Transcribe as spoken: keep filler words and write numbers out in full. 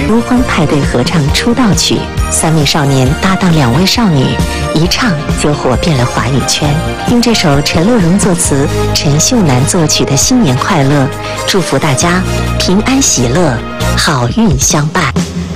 如欢派对合唱出道曲，三位少年搭档两位少女，一唱就火遍了华语圈。用这首陈乐融作词、陈秀楠作曲的《新年快乐》，祝福大家平安喜乐，好运相伴。